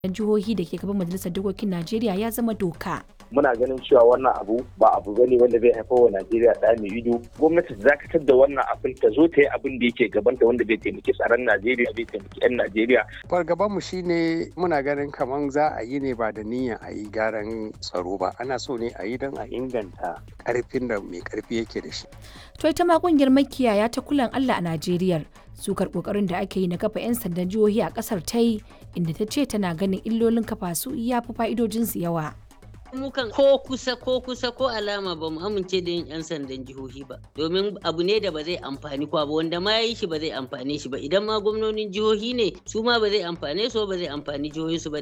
jihohi da ke gaban Majalisar Dokokin Najeriya ya zama doka. Muna ganin cewa wannan abu ba abu bane wanda zai haifar wa Najeriya da mai ido. Gwamnati ta dakatar da wannan abin ta zo ta yi abin da yake gabanta wanda bai taimaki tsaron Najeriya bai taimaki 'yan Najeriya. Fargabanmu shine muna ganin kaman za a yi ne ba da niyyar a yi gyaran tsaro ba. Ana so ne a yi don a inganta karfin da mai karfi yake da shi. To ita ma kungiyar makiyaya ta kulan Allah a Najeriya sukar kokarin da ake yi na kafa 'yan sandan jihohi a kasar ta yi inda ta ce tana ganin illolin kafa su ya fi fa'idojinsu yawa. Mukan ko kusa ko alama ba mu amince da yin 'yan sandan jihohi ba domin abu ne da ba zai amfani kwa ba wanda ma yi shi ba zai amfane shi ba idan ma gwamnonin jihohi ne su ma ba zai amfane su ba zai amfani jihohinsu ba.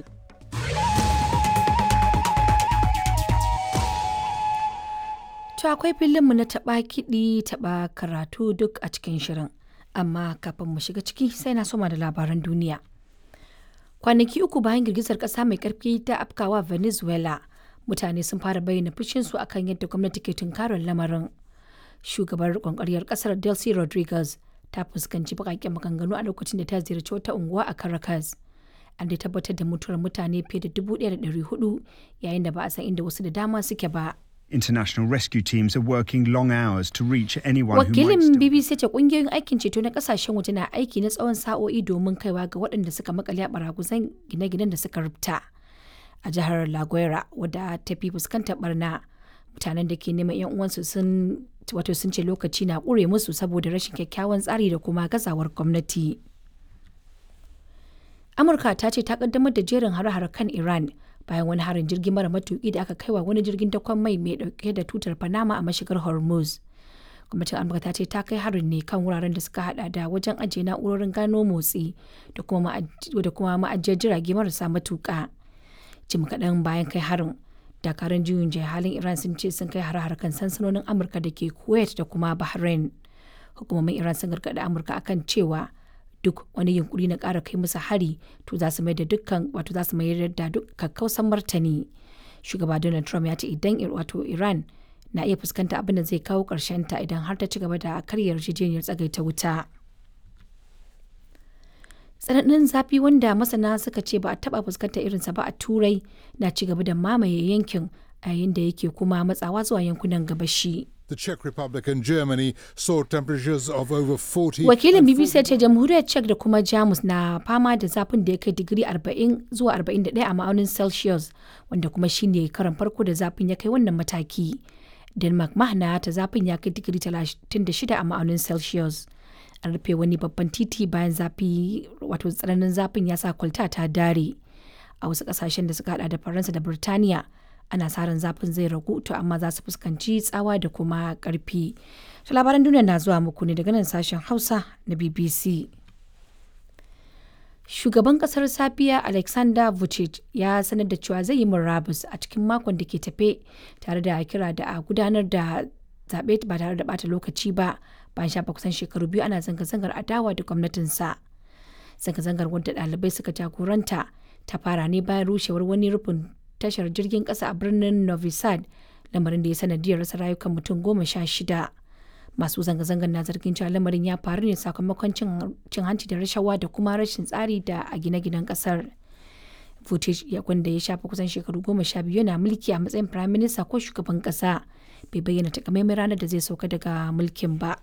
To akwai filinmu na taɓa kiɗi taɓa karatu duk a cikin shirin amma kafin mu shiga ciki sai na soma da labaran duniya. Kwanaki uku bayan girgizar ƙasa mai ƙarfi ta afkawa Venezuela mutane sun fara bayyana fushinsu akan yadda gwamnati ke tunkarar lamarin. Shugabar ƙwanƙwariyar ƙasar Delcy Rodriguez ta fuskanci baƙaƙen maganganu a lokacin da ta ziyarci wata unguwa a Caracas. An dai tabbatar da mutuwar mutane fiye da 1,400 yayin da ba a san inda wasu da dama suke ba. International rescue teams are working long hours to reach anyone who might Wakilin still... BBC ce kungiyoyin aikin ceto na kasashen waje na aiki na tsawon sa'o'i domin kaiwa ga waɗanda suka makale a baraguzan gine-ginen da suka rubta. A jihar La Guaira wadda ta fi fuskantar barna mutanen da ke neman 'yan uwansu sun ce lokaci na ƙure musu saboda rashin kyakkyawan tsari da kuma gazawar gwamnati. Amurka ta ce ta kaddamar da jerin hare-hare kan Iran bayan wani harin jirgin mara matuki da aka kaiwa wani jirgin dakon mai mai dauke da tutar Panama a mashigar Hormuz. Gwamnatin Amurka ta ce ta kai harin ne kan wuraren da suka hada da wajen ajiye na'urorin gano motsi da kuma ma'ajiyar jirage marasa matuka. Jim kaɗan bayan kai harin, dakarun juyin halin Iran sun ce sun kai hare-hare kan sansanonin Amurka da ke Kuwait da kuma Bahrain. Hukumomin Iran sun gargaɗi Amurka akan cewa duk wani yunkuri na ƙara kai musu hari to za su mayar da duk kakkausan martani. Shugaba Donald Trump ya ce idan Iran na iya fuskanta abin da zai kawo ƙarshen ta idan har ta ci gaba da karya yarjejeniyar tsagaita wuta. Tsananin zafi wanda masana suka ce ba a taɓa fuskanta irinsa ba a Turai na ci gaba da mamaye yankin a yayin da yake kuma matsawa zuwa yankunan gabashi. The Czech Republic and Germany saw temperatures of over 40. Wakilin BBC ya ce jamhuriyar Czech da kuma Jamus na fama da zafin da ya kai digiri 40 zuwa 41 a ma'aunin Celsius wanda kuma shine karan farko da zafin ya kai wannan mataki. Denmark mahana ta zafin ya kai digiri 36 a ma'aunin Celsius. An rufe wani babban titi bayan tsananin zafin ya sa kwalta ta dare. A wasu kasashen da suka hada da Faransa da Birtaniya ana sa ran zafin zai ragu to amma za su fuskanci tsawa da kuma karfi. To labaran duniya na zuwa muku ne daga nan sashen Hausa na BBC. Shugaban kasar Sabiya Alexander Vucic ya sanar da cewa zai yi murabus a cikin makon da ke tafe tare da kira da a gudanar da zaɓe ba tare da bata lokaci ba bayan shafa kusan shekaru biyu ana zanga-zangar adawa da gwamnatinsa. Zanga-zangar wadda ɗalibai suka jagoranta ta fara ne bayan rushewar wani rufin tashar jirgin ƙasa a birnin Novi Sad, lamarin da ya sanadiyar rasa rayukan mutum 16. Masu zanga-zangar na zargin cewa lamarin ya faru ne sakamakon cin hanci da rashawa da kuma rashin tsari da a gine-ginen ƙasar. Vucic wanda ya shafa kusan shekaru 12 yana mulki a matsayin Prime Minister ko shugaban ƙasa bai bayyana takamaiman ranar da zai sauka daga mulkin ba.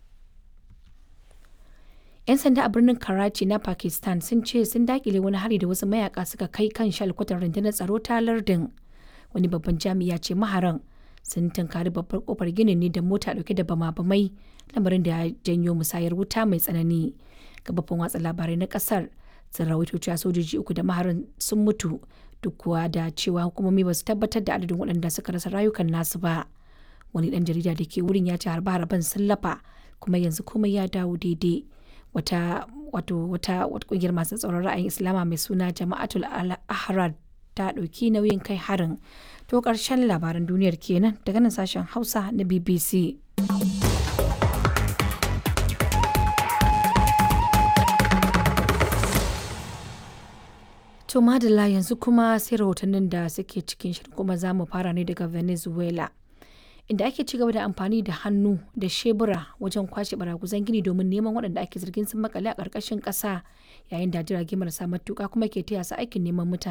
'Yan sanda a birnin Karachi na Pakistan sun ce sun dakile wani hari da wasu mayaka suka kai kan shalkwatar rundunar tsaro ta lardin. Wani babban jami'a ce maharan sun tunkari babbar kofar ginin ne da mota dauke da bama-bamai lamarin da ya janyo musayar wuta mai tsanani. Gababban watsa labarai na kasar sun rawaito cewa sojoji 3 da maharan sun mutu duk kuwa da cewa hukumomi ba su tabbatar da adadin waɗanda suka rasa rayukan nasu ba. Wani ɗan jarida da ke wurin ya ce harbe-harben sun lafa kuma yanzu komai ya dawo daidai. Wata kungiyar masu tsaron ra'ayin Islama mai suna Jama'atul Al-Ahrar ta ɗauki nauyin kai harin. To ƙarshen labaran duniyar kenan daga nan sashen Hausa na BBC. To madalla yanzu kuma sai rahotannin da suke cikin shirin kuma za mu fara ne daga Venezuela. inda ake ci gaba da amfani da hannu da shebura wajen kwashe baraguzan gini domin neman waɗanda ake zargin sun makale a ƙarƙashin ƙasa, yayin da jirage marasa matuƙa kuma ke taya su aikin neman mutane.